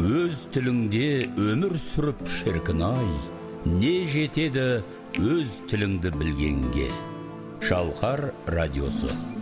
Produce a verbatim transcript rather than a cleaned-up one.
Өз тіліңде өмір сүріп шіркін-ай, не жетеді өз тіліңді білгенге. Шалқар радиосы.